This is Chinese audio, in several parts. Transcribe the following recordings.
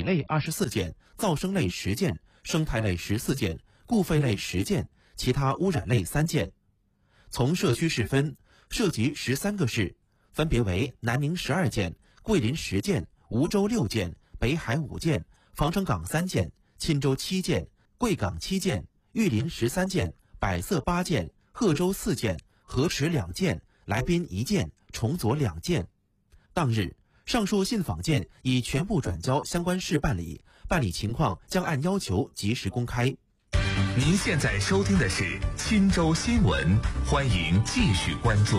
类24件，噪声类10件，生态类14件，固废类10件，其他污染类3件。从社区市分，涉及13个市，分别为南宁12件，桂林10件，梧州6件，北海5件，防城港3件，钦州7件，贵港7件，玉林13件，百色8件，贺州4件，河池2件，来宾1件，崇左2件。当日，上述信访件已全部转交相关市办理，办理情况将按要求及时公开。 您现在收听的是钦州新闻，欢迎继续关注。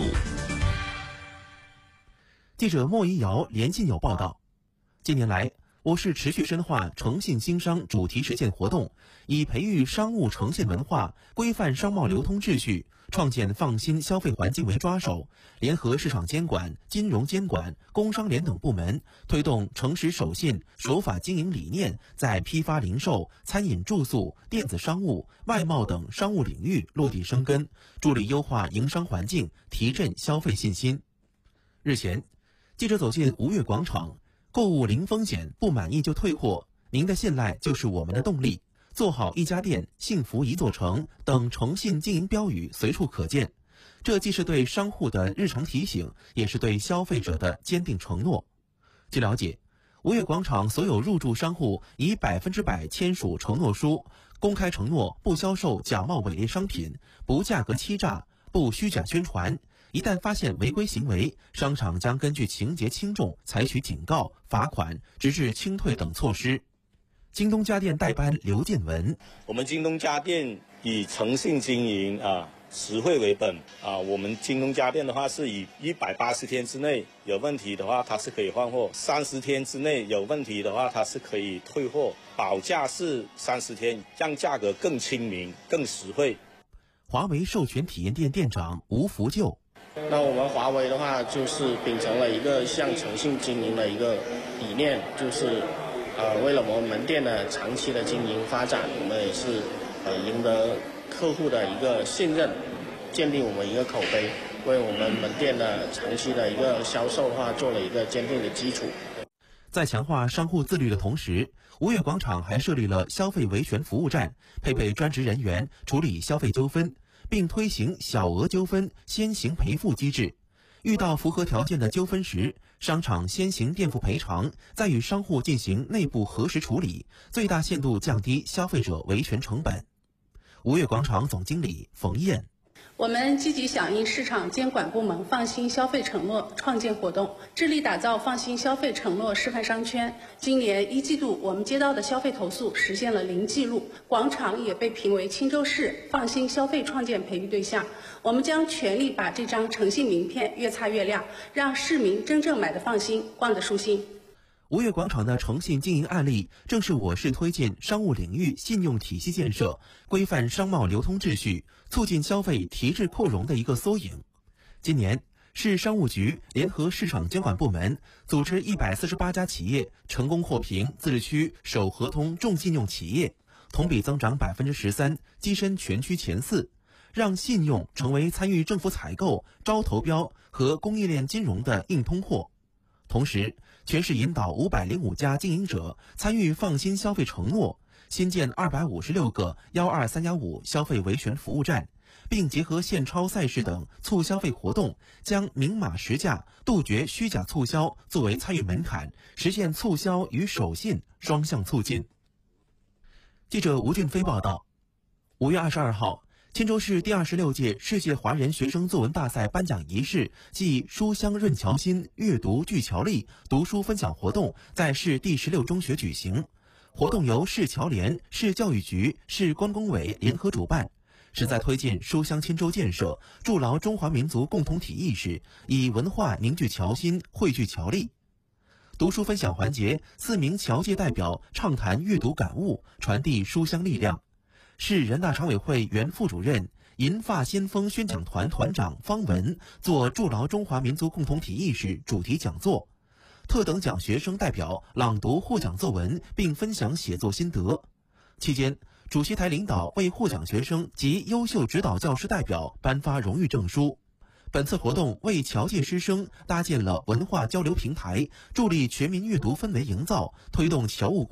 记者莫一瑶连信有报道，近年来，我市持续深化诚信经商主题实践活动，以培育商务诚信文化、规范商贸流通秩序、创建放心消费环境为抓手，联合市场监管、金融监管、工商联等部门，推动诚实守信、守法经营理念在批发零售、餐饮住宿、电子商务、外贸等商务领域落地生根，助力优化营商环境，提振消费信心。日前，记者走进吴越广场，购物零风险，不满意就退货，您的信赖就是我们的动力。做好一家店，幸福一座城等诚信经营标语随处可见。这既是对商户的日常提醒，也是对消费者的坚定承诺。据了解，吴越广场所有入驻商户以100%签署承诺书，公开承诺不销售假冒伪劣商品，不价格欺诈，不虚假宣传。一旦发现违规行为，商场将根据情节轻重采取警告、罚款，直至清退等措施。京东家电代班刘建文： 我们京东家电以诚信经营实惠为本我们京东家电的话是以180天之内有问题的话，它是可以换货；30天之内有问题的话，它是可以退货。保价是30天，让价格更亲民、更实惠。 华为授权体验店店长吴福救： 那我们华为的话，就是秉承了一个向诚信经营的一个理念，就是为了我们门店的长期的经营发展，我们也是赢得客户的一个信任，建立我们一个口碑，为我们门店的长期的一个销售的话做了一个坚定的基础。 在强化商户自律的同时，吴越广场还设立了消费维权服务站，配备专职人员处理消费纠纷，并推行小额纠纷先行赔付机制。遇到符合条件的纠纷时，商场先行垫付赔偿，再与商户进行内部核实处理，最大限度降低消费者维权成本。吴越广场总经理冯燕： 我们积极响应市场监管部门放心消费承诺创建活动，致力打造放心消费承诺示范商圈。今年1季度，我们接到的消费投诉实现了0记录，广场也被评为钦州市放心消费创建培育对象。我们将全力把这张诚信名片越擦越亮，让市民真正买得放心，逛得舒心。 吴越广场的诚信经营案例，正是我市推进商务领域信用体系建设、规范商贸流通秩序、促进消费提质扩容的一个缩影。今年，市商务局联合市场监管部门，组织148家企业成功获评自治区首合同重信用企业，同比增长13%，跻身全区前4，让信用成为参与政府采购、招投标和供应链金融的硬通货。同时，全市引导505家经营者参与放心消费承诺，新建256个123+5消费维权服务站，并结合现钞赛事等促消费活动，将明码实价、杜绝虚假促销作为参与门槛，实现促销与守信双向促进。记者吴俊飞报道，5月22号，钦州市第26届世界华人学生作文大赛颁奖仪式暨书香润侨心、阅读聚侨力读书分享活动在市第16中学举行。活动由市侨联、市教育局、市关工委联合主办，旨在推进书香钦州建设，筑牢中华民族共同体意识，以文化凝聚侨心，汇聚侨力。读书分享环节，4名侨界代表畅谈阅读感悟，传递书香力量。市人大常委会原副主任、银发先锋宣讲团团长方文做筑牢中华民族共同体意识主题讲座，特等奖学生代表朗读获奖作文并分享写作心得。期间，主席台领导为获奖学生及优秀指导教师代表颁发荣誉证书。本次活动为侨界师生搭建了文化交流平台，助力全民阅读氛围营造，推动侨务